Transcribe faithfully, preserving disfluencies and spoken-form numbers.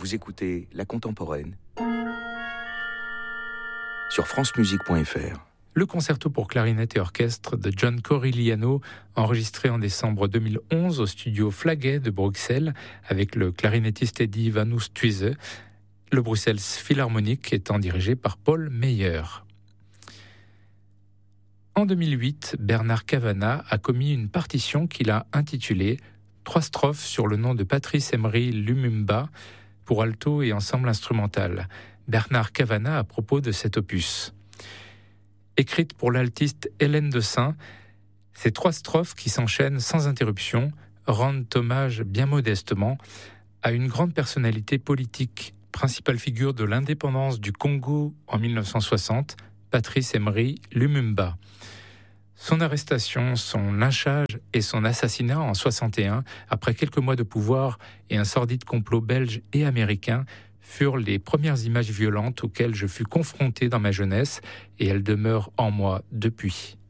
Vous écoutez La Contemporaine sur francemusique point f r. Le concerto pour clarinette et orchestre de John Corigliano, enregistré en décembre deux mille onze au studio Flagey de Bruxelles avec le clarinettiste Eddie Van Oosthuizen, le Bruxelles Philharmonic étant dirigé par Paul Meyer. En deux mille huit, Bernard Cavanagh a commis une partition qu'il a intitulée « Trois strophes sur le nom de Patrice Emery Lumumba » pour alto et ensemble instrumental. Bernard Cavanagh à propos de cet opus. Écrite pour l'altiste Hélène de Saint, ces trois strophes qui s'enchaînent sans interruption rendent hommage bien modestement à une grande personnalité politique, principale figure de l'indépendance du Congo en dix-neuf cent soixante, Patrice Emery Lumumba. Son arrestation, son lynchage et son assassinat en soixante et un, après quelques mois de pouvoir et un sordide complot belge et américain, furent les premières images violentes auxquelles je fus confronté dans ma jeunesse et elles demeurent en moi depuis.